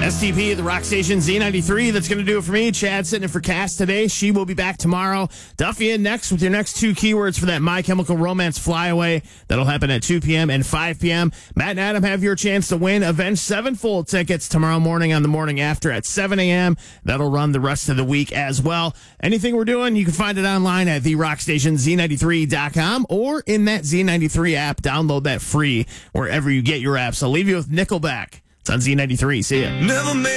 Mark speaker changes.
Speaker 1: STP, the rock station Z93. That's going to do it for me. Chad sitting in for Cass today. She will be back tomorrow. Duffy in next with your next two keywords for that My Chemical Romance flyaway. That'll happen at 2 p.m. and 5 p.m. Matt and Adam have your chance to win Avenged Sevenfold tickets tomorrow morning on the morning after at 7 a.m. That'll run the rest of the week as well. Anything we're doing, you can find it online at therockstationz93.com or in that Z93 app. Download that free wherever you get your apps. I'll leave you with Nickelback. It's on Z93. See ya.
Speaker 2: Never made